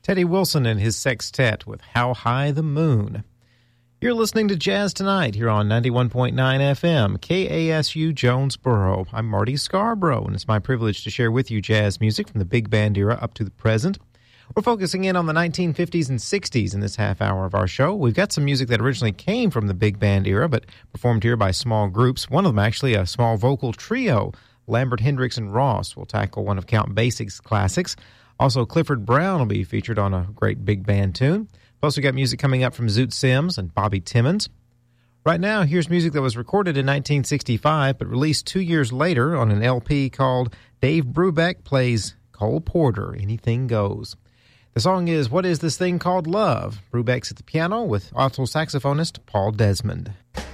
Teddy Wilson and his sextet with How High the Moon. You're listening to Jazz Tonight here on 91.9 FM, KASU Jonesboro. I'm Marty Scarborough, and it's my privilege to share with you jazz music from the big band era up to the present. We're focusing in on the 1950s and 60s in this half hour of our show. We've got some music that originally came from the big band era, but performed here by small groups. One of them actually a small vocal trio. Lambert, Hendricks, and Ross will tackle one of Count Basic's classics. Also, Clifford Brown will be featured on a great big band tune. Plus, we got music coming up from Zoot Sims and Bobby Timmons. Right now, here's music that was recorded in 1965, but released 2 years later on an LP called Dave Brubeck Plays Cole Porter, Anything Goes. The song is What Is This Thing Called Love? Brubeck's at the piano with alto saxophonist Paul Desmond.